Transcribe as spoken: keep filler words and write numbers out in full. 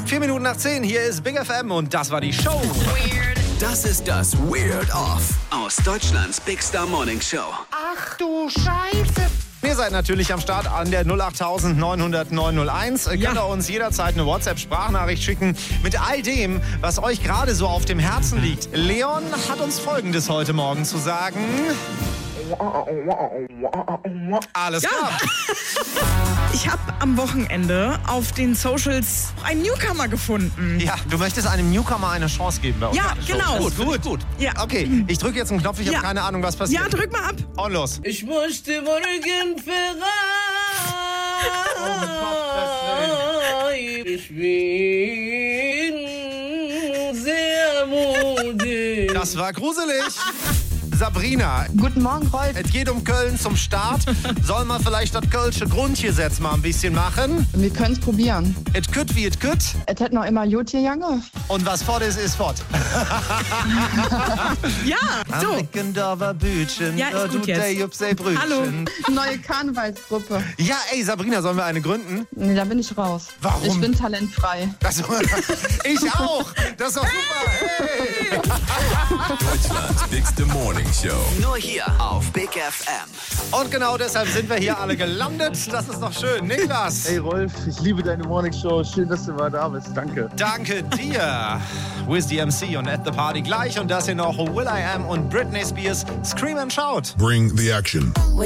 Vier Minuten nach zehn, hier ist Big F M und das war die Show. Weird. Das ist das Weird Off aus Deutschlands Big Star Morning Show. Ach du Scheiße. Ihr seid natürlich am Start an der null acht neun null null neun null eins. Ihr Ja. könnt ihr uns jederzeit eine WhatsApp-Sprachnachricht schicken mit all dem, was euch gerade so auf dem Herzen liegt. Leon hat uns Folgendes heute Morgen zu sagen. Alles Ja. klar. Ich habe am Wochenende auf den Socials einen Newcomer gefunden. Ja, du möchtest einem Newcomer eine Chance geben bei uns. Ja, genau. Gut, gut, gut. Ja. Okay, ich drücke jetzt einen Knopf, ich Ja. habe keine Ahnung, was passiert. Ja, drück mal ab. Und los. Ich möchte morgen frei. Ich bin sehr mutig. Das war gruselig. Sabrina, Guten Morgen, Rolf. es geht um Köln zum Start. Sollen wir vielleicht das Kölsche Grundgesetz mal ein bisschen machen? Wir können es probieren. Et kütt wie et kütt. Es hätte noch immer gut gegangen. Und was fort ist, ist fort. Ja, so. Am Bütchen, Ja, ist da gut tut jetzt. der Jupp sei Brötchen. Hallo. Neue Karnevalsgruppe. Ja, ey, Sabrina, sollen wir eine gründen? Nee, da bin ich raus. Warum? Ich bin talentfrei. Das, ich auch. Das ist doch super. Hey. Deutschlands Big Morning Show. Nur hier auf Big F M. Und genau deshalb sind wir hier alle gelandet. Das ist doch schön. Niklas. Hey Rolf, ich liebe deine Morning Show. Schön, dass du mal da bist. Danke. Danke dir. Wiz D M C und At the Party gleich. Und das hier noch Will I Am und Britney Spears. Scream and Shout. Bring the action.